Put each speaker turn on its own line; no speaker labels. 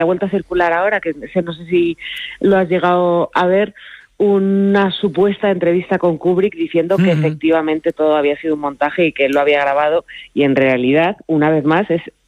ha vuelto a circular ahora, que no sé si lo has llegado a ver, una supuesta entrevista con Kubrick diciendo que efectivamente todo había sido un montaje y que él lo había grabado, y en realidad, una vez más, es